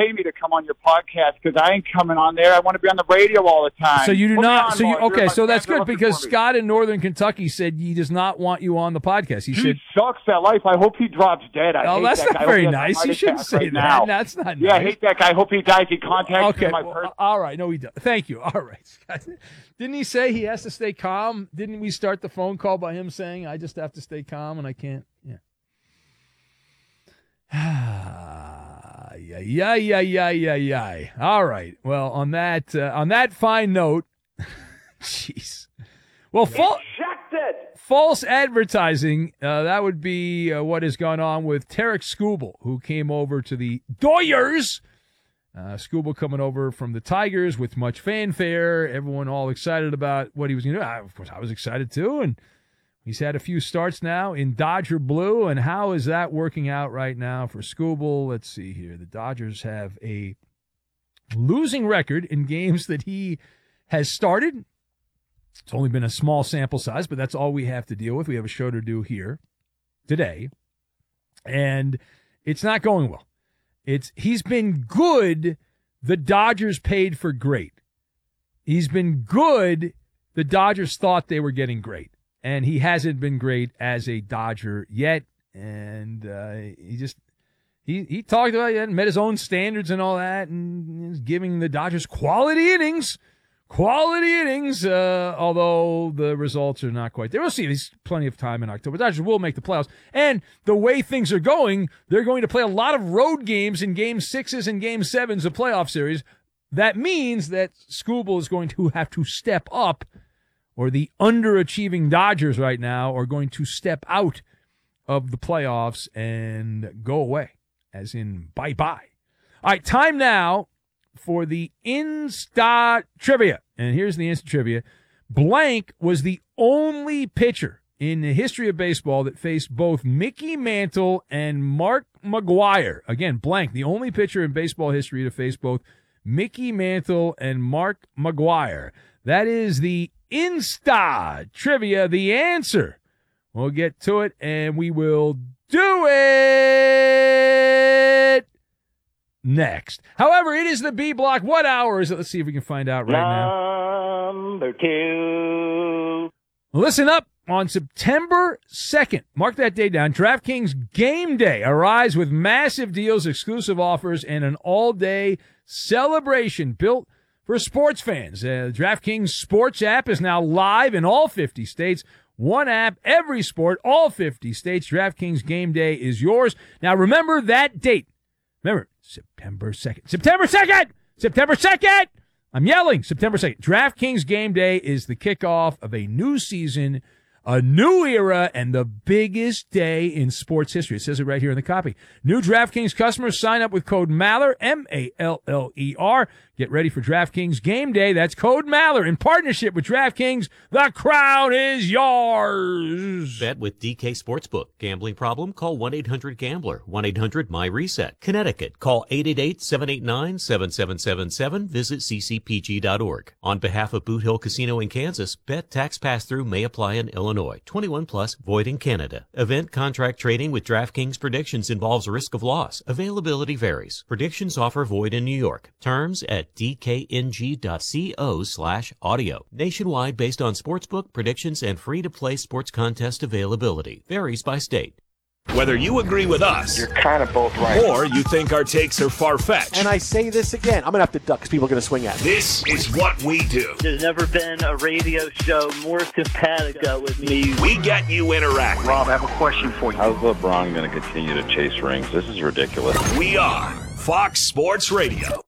pay me to come on your podcast because I ain't coming on there. I want to be on the radio all the time. So you do Put me not. on So you more. okay? So that's Fans are good looking because for me. Scott in Northern Kentucky said he does not want you on the podcast. He said, sucks at life. I hope he drops dead. I "Oh, hate that's that not guy. very I hope he has a nice. heart You shouldn't attack say right that. now. That's not nice." Yeah, I hate that guy. I hope he dies. He contacts me Okay, my well, all right. No, he does. Thank you. All right, Scott. Didn't he say he has to stay calm? Didn't we start the phone call by him saying, "I just have to stay calm and I can't"? Yeah. Yeah. All right. Well, on that fine note, jeez. Well, false advertising. That would be what has gone on with Tarek Skubal, who came over to the Doyers. Skubal coming over from the Tigers with much fanfare. Everyone all excited about what he was going to do. Of course, I was excited too, and he's had a few starts now in Dodger blue, and how is that working out right now for Skubal? Let's see here. The Dodgers have a losing record in games that he has started. It's only been a small sample size, but that's all we have to deal with. We have a show to do here today, and it's not going well. He's been good. The Dodgers paid for great. He's been good. The Dodgers thought they were getting great. And he hasn't been great as a Dodger yet. And he talked about it and met his own standards and all that, and is giving the Dodgers quality innings, although the results are not quite there. We'll see. There's plenty of time in October. The Dodgers will make the playoffs. And the way things are going, they're going to play a lot of road games in Game 6s and Game 7s of playoff series. That means that Skubal is going to have to step up, or the underachieving Dodgers right now are going to step out of the playoffs and go away, as in bye-bye. All right, time now for the Insta Trivia. And here's the Insta Trivia. Blank was the only pitcher in the history of baseball that faced both Mickey Mantle and Mark McGwire. Again, blank, the only pitcher in baseball history to face both Mickey Mantle and Mark McGwire. That is the Insta Trivia, the answer. We'll get to it, and we will do it next. However, it is the B block. What hour is it? Let's see if we can find out right now. Number 2. Listen up. On September 2nd, mark that day down, DraftKings Game Day arrives with massive deals, exclusive offers, and an all-day celebration built for sports fans. The DraftKings Sports app is now live in all 50 states. One app, every sport, all 50 states. DraftKings Game Day is yours. Now, remember that date. Remember, September 2nd. September 2nd! September 2nd! I'm yelling. September 2nd. DraftKings Game Day is the kickoff of a new season, a new era, and the biggest day in sports history. It says it right here in the copy. New DraftKings customers sign up with code MALLER, M-A-L-L-E-R. Get ready for DraftKings Game Day. That's code MALLER in partnership with DraftKings. The crown is yours. Bet with DK Sportsbook. Gambling problem? Call 1-800-GAMBLER. 1-800-MY-RESET. Connecticut. Call 888-789-7777. Visit ccpg.org. On behalf of Boot Hill Casino in Kansas, bet tax pass-through may apply in Illinois. 21 plus, void in Canada. Event contract trading with DraftKings predictions involves risk of loss. Availability varies. Predictions offer void in New York. Terms at dkng.co/audio. Nationwide based on sportsbook predictions and free-to-play sports contest availability. Varies by state. Whether you agree with us, You're kind of both right. or you think our takes are far-fetched, And I say this again, I'm going to have to duck because people are going to swing at me. this is what we do. There's never been a radio show more simpatico with me. We get you interacting. Rob, I have a question for you. How's LeBron going to continue to chase rings? This is ridiculous. We are Fox Sports Radio.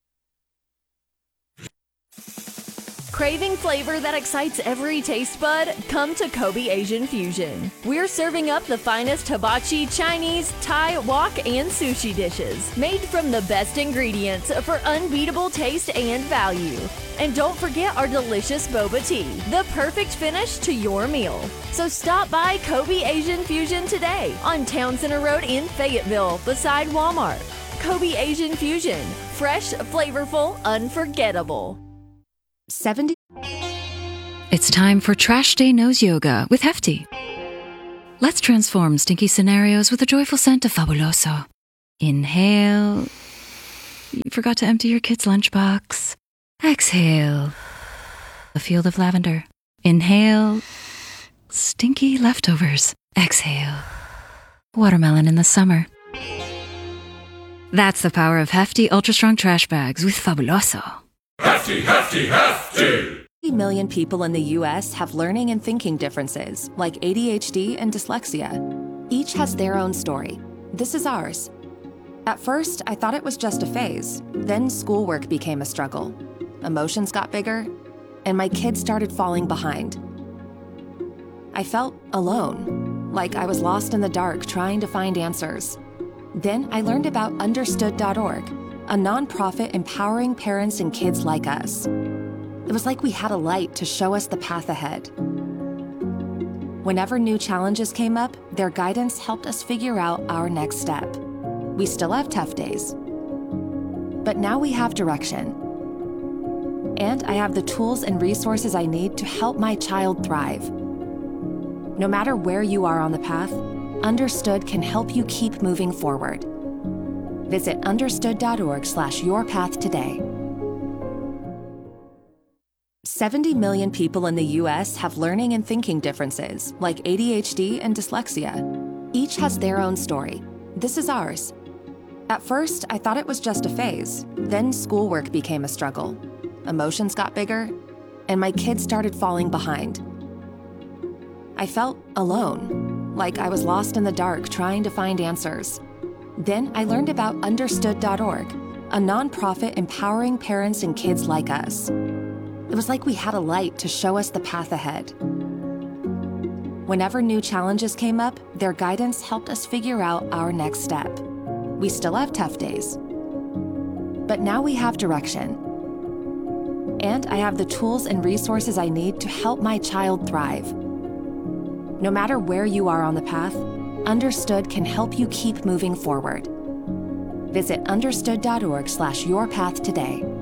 Craving flavor that excites every taste bud? Come to Kobe Asian Fusion. We're serving up the finest hibachi, Chinese, Thai, wok, and sushi dishes, made from the best ingredients for unbeatable taste and value. And don't forget our delicious boba tea, the perfect finish to your meal. So stop by Kobe Asian Fusion today on Town Center Road in Fayetteville, beside Walmart. Kobe Asian Fusion. Fresh, flavorful, unforgettable. 70. It's time for Trash Day Nose Yoga with Hefty. Let's transform stinky scenarios with a joyful scent of Fabuloso. Inhale. You forgot to empty your kid's lunchbox. Exhale. A field of lavender. Inhale. Stinky leftovers. Exhale. Watermelon in the summer. That's the power of Hefty Ultra Strong Trash Bags with Fabuloso. Hefty, hefty, hefty! 80 million people in the U.S. have learning and thinking differences, like ADHD and dyslexia. Each has their own story. This is ours. At first, I thought it was just a phase. Then schoolwork became a struggle. Emotions got bigger, and my kids started falling behind. I felt alone, like I was lost in the dark trying to find answers. Then I learned about Understood.org, a nonprofit empowering parents and kids like us. It was like we had a light to show us the path ahead. Whenever new challenges came up, their guidance helped us figure out our next step. We still have tough days, but now we have direction. And I have the tools and resources I need to help my child thrive. No matter where you are on the path, Understood can help you keep moving forward. Visit understood.org/yourpath today. 70 million people in the U.S. have learning and thinking differences, like ADHD and dyslexia. Each has their own story. This is ours. At first, I thought it was just a phase. Then schoolwork became a struggle. Emotions got bigger, and my kids started falling behind. I felt alone, like I was lost in the dark trying to find answers. Then I learned about Understood.org, a nonprofit empowering parents and kids like us. It was like we had a light to show us the path ahead. Whenever new challenges came up, their guidance helped us figure out our next step. We still have tough days, but now we have direction. And I have the tools and resources I need to help my child thrive. No matter where you are on the path, Understood can help you keep moving forward. Visit understood.org/yourpath today.